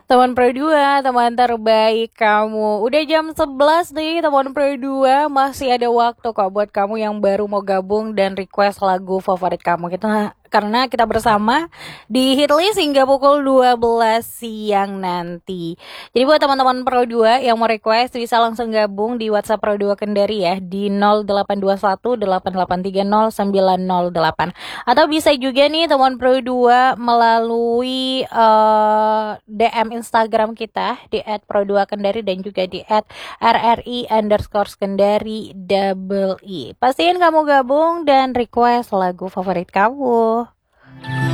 Teman Pro 2, teman terbaik kamu. Udah jam 11 nih, teman Pro 2. Masih ada waktu kok buat kamu yang baru mau gabung dan request lagu favorit kamu. Karena kita bersama di Hitlist hingga pukul 12 siang nanti. Jadi buat teman-teman Pro 2 yang mau request bisa langsung gabung di WhatsApp Pro 2 Kendari ya di 0821 8830 908. Atau bisa juga nih teman Pro 2 melalui DM Instagram kita di @pro2kendari dan juga di @rri_kendari double i. Pastiin kamu gabung dan request lagu favorit kamu.